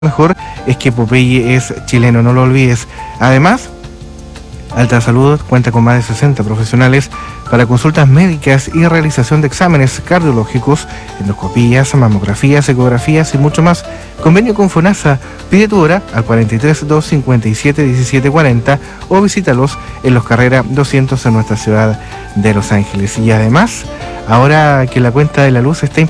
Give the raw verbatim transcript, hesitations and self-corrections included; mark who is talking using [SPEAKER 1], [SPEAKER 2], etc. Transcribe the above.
[SPEAKER 1] mejor es que Popeye es chileno, no lo olvides. Además, Alta Salud cuenta con más de sesenta profesionales para consultas médicas y realización de exámenes cardiológicos, endoscopías, mamografías, ecografías y mucho más. Convenio con FONASA. Pide tu hora al cuarenta y tres, doscientos cincuenta y siete, diecisiete cuarenta o visítalos en Los Carrera doscientos en nuestra ciudad de Los Ángeles. Y además, ahora que la cuenta de la luz está